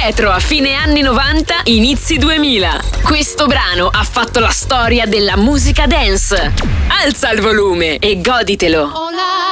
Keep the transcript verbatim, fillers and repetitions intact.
indietro a fine anni novanta, inizi duemila. Questo brano ha fatto la storia della musica dance. Alza il volume e goditelo. Hola.